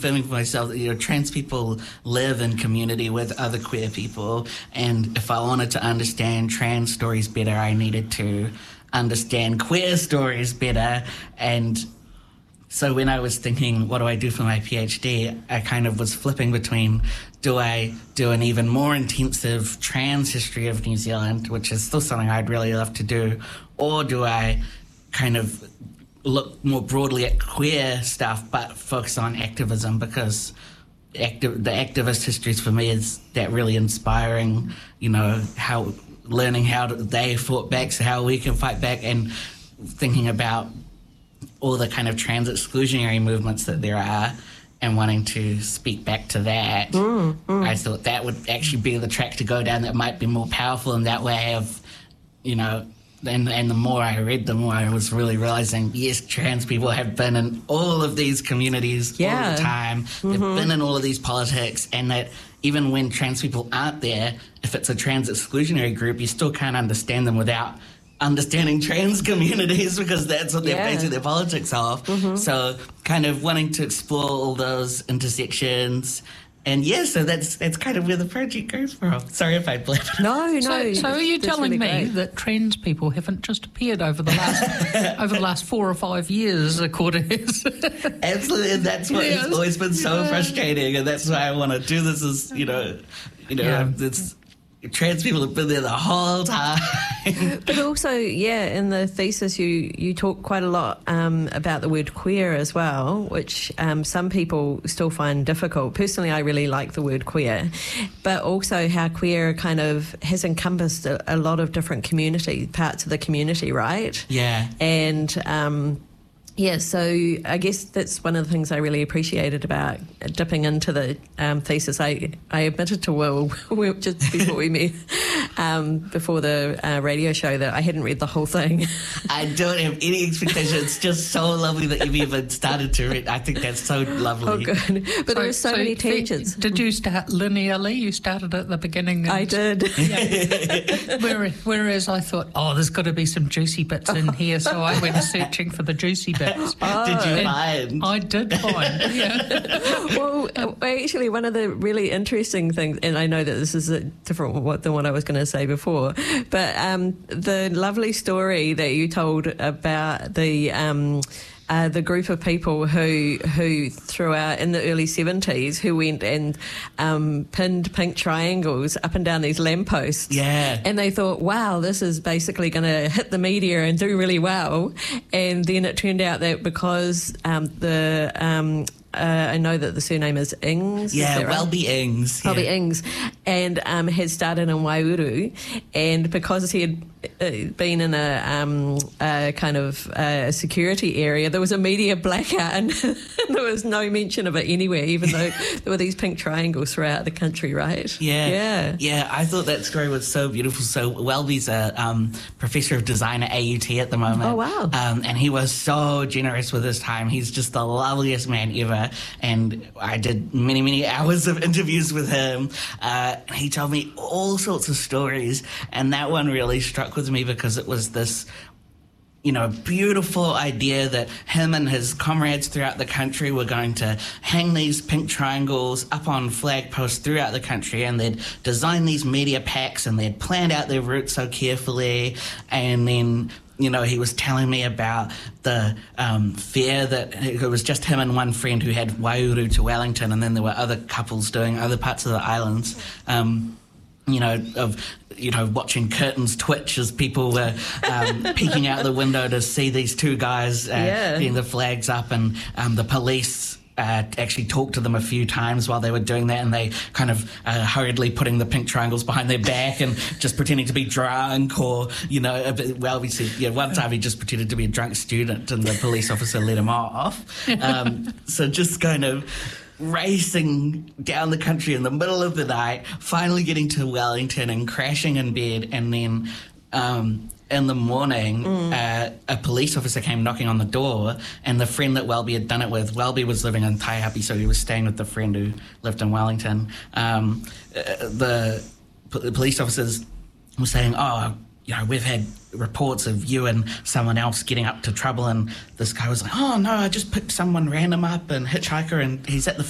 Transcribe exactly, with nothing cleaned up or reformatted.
confirming for myself that, you know, trans people live in community with other queer people, and if I wanted to understand trans stories better, I needed to understand queer stories better. And so when I was thinking, what do I do for my PhD, I kind of was flipping between, do I do an even more intensive trans history of New Zealand, which is still something I'd really love to do, or do I kind of look more broadly at queer stuff but focus on activism, because active, the activist histories for me is that really inspiring, you know, how learning how they fought back, so how we can fight back, and thinking about all the kind of trans exclusionary movements that there are and wanting to speak back to that. Mm, mm. I thought that would actually be the track to go down that might be more powerful, and that way of, you know, and, and the more I read, the more I was really realising, yes, trans people have been in all of these communities yeah. all the time. Mm-hmm. They've been in all of these politics, and that even when trans people aren't there, if it's a trans exclusionary group, you still can't understand them without understanding trans communities, because that's what they're yeah. basing their politics off. Mm-hmm. So kind of wanting to explore all those intersections. And yeah, so that's that's kind of where the project goes from. Sorry if I blabbed. No, no. So, so are you telling really me great. that trans people haven't just appeared over the last over the last four or five years, according to his? Absolutely, and that's what yes. has always been so yeah. frustrating, and that's why I want to do this. Is you know, you know, yeah. it's. Trans people have been there the whole time. But also, yeah, in the thesis you, you talk quite a lot um, about the word queer as well, which um, some people still find difficult. Personally, I really like the word queer, but also how queer kind of has encompassed a, a lot of different community, parts of the community, right? Yeah. And... Um, Yeah, so I guess that's one of the things I really appreciated about dipping into the um, thesis. I, I admitted to Will just before we met, um, before the uh, radio show, that I hadn't read the whole thing. I don't have any expectation. It's just so lovely that you've even started to read. I think that's so lovely. Oh, good. But so, there are so, so many tangents. Did you start linearly? You started at the beginning? I did. Yeah. whereas, whereas I thought, oh, there's got to be some juicy bits in here, so I went searching for the juicy bits. Oh, did you find? I did find, yeah. Well, actually, one of the really interesting things, and I know that this is a different than what I was going to say before, but um, the lovely story that you told about the... Um, Uh, the group of people who who throughout in the early seventies who went and um, pinned pink triangles up and down these lampposts. Yeah. And they thought, wow, this is basically going to hit the media and do really well. And then it turned out that because um, the... Um, Uh, I know that the surname is Ings. Yeah, is right? Welby Ings. Welby yeah. Ings. And um, had started in Waiouru. And because he had uh, been in a, um, a kind of uh, security area, there was a media blackout and there was no mention of it anywhere, even though there were these pink triangles throughout the country, right? Yeah. Yeah. Yeah, I thought that story was so beautiful. So Welby's a um, professor of design at A U T at the moment. Oh, wow. Um, and he was so generous with his time. He's just the loveliest man ever. And I did many, many hours of interviews with him. Uh, and he told me all sorts of stories. And that one really struck with me because it was this, you know, beautiful idea that him and his comrades throughout the country were going to hang these pink triangles up on flag posts throughout the country, and they'd design these media packs and they'd planned out their route so carefully. And then, you know, he was telling me about the um, fear that it was just him and one friend who had Waiouru to Wellington, and then there were other couples doing other parts of the islands, um, you know, of, you know, watching curtains twitch as people were um, peeking out the window to see these two guys uh, yeah. getting the flags up, and um, the police Uh, actually talked to them a few times while they were doing that, and they kind of uh, hurriedly putting the pink triangles behind their back and just pretending to be drunk, or, you know, a bit, well, we see, yeah, one time he just pretended to be a drunk student and the police officer let him off. Um, so just kind of racing down the country in the middle of the night, finally getting to Wellington and crashing in bed, and then um, in the morning, mm. uh, a police officer came knocking on the door, and the friend that Welby had done it with, Welby was living in Taihape, so he was staying with the friend who lived in Wellington. Um, uh, the, the police officers were saying, oh, you know, we've had reports of you and someone else getting up to trouble, and this guy was like, oh, no, I just picked someone random up and hitchhiker, and he's at the